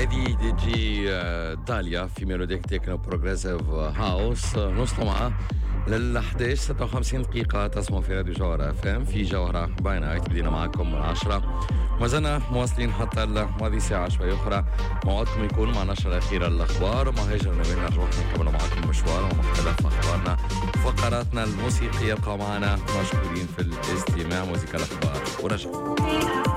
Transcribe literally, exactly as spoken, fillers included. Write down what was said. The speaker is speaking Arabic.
هذه دي جي داليا في ميلوديك تكنو بروجريسيف هاوس. نوصلوا معاه لل أحد عشر ستة وخمسين دقيقة. تسمعوا في راديو جوهرة اف ام في جوهرة باي نايت. بدينا معكم من عشرة، ما زلنا مواصلين حتى هذه ساعة شوي أخرى. موعدكم يكون مع نشرة الأخيرة للأخبار، وما هيجرنا بينا نروح نكمل معكم مشوار ومختلف أخبارنا وفقراتنا الموسيقية. ابقوا معنا مشكورين في الاستماع. موسيقى الأخبار ورجع.